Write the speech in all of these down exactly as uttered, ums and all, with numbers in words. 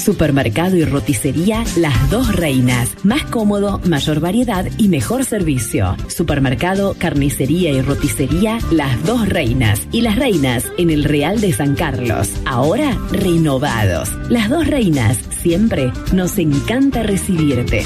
Supermercado y roticería Las Dos Reinas. Más cómodo, mayor variedad y mejor servicio. Supermercado, carnicería y roticería Las Dos Reinas. Y Las Reinas en el Real de San Carlos. Ahora renovados. Las Dos Reinas. Siempre nos encanta recibirte.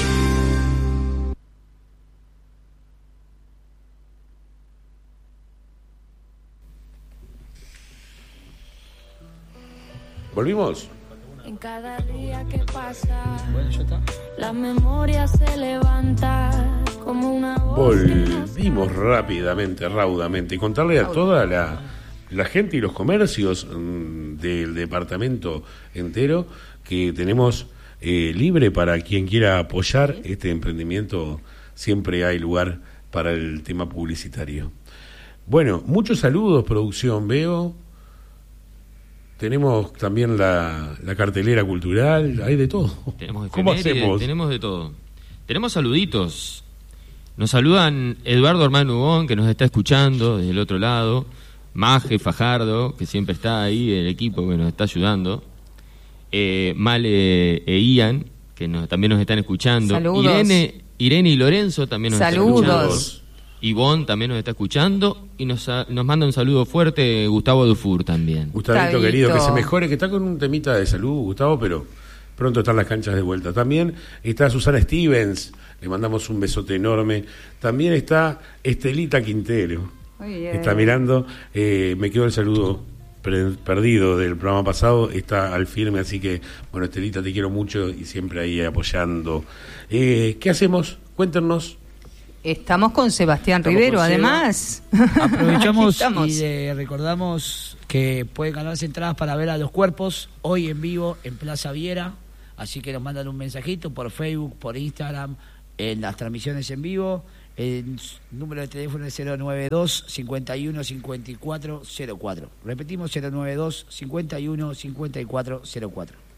¿Volvimos? En cada día que pasa, bueno, ya está. La memoria se levanta como una voz. Volvimos rápidamente, raudamente, y contarle a toda la, la gente y los comercios mmm, del departamento entero que tenemos eh, libre para quien quiera apoyar este emprendimiento. Siempre hay lugar para el tema publicitario. Bueno, muchos saludos, producción, veo. Tenemos también la, la cartelera cultural, hay de todo. Tenemos ¿Cómo hacemos? Tenemos de todo. Tenemos saluditos. Nos saludan Eduardo Hermano Hugón, que nos está escuchando desde el otro lado. Maje Fajardo, que siempre está ahí, el equipo que nos está ayudando. Eh, Male e Ian, que nos, también nos están escuchando. Saludos. Irene, Irene y Lorenzo también nos Saludos. están escuchando. Ivonne también nos está escuchando y nos, nos manda un saludo fuerte Gustavo Dufour también. Gustavito, Gustavito. querido, que se mejore, que está con un temita de salud, Gustavo, pero pronto están las canchas de vuelta. También está Susana Stevens, le mandamos un besote enorme. También está Estelita Quintero, está mirando, eh, me quedó el saludo pre- perdido del programa pasado, está al firme, así que, bueno, Estelita, te quiero mucho y siempre ahí apoyando. Eh, ¿Qué hacemos? Cuéntenos. Estamos con Sebastián Estamos Rivero, con Seba. además. Aprovechamos Aquí y le recordamos que pueden ganarse entradas para ver a Los Cuerpos hoy en vivo en Plaza Viera, así que nos mandan un mensajito por Facebook, por Instagram, en las transmisiones en vivo. El número de teléfono es cero noventa y dos, cincuenta y uno, cincuenta y cuatro cero cuatro. Repetimos, cero noventa y dos, cincuenta y uno, cincuenta y cuatro cero cuatro.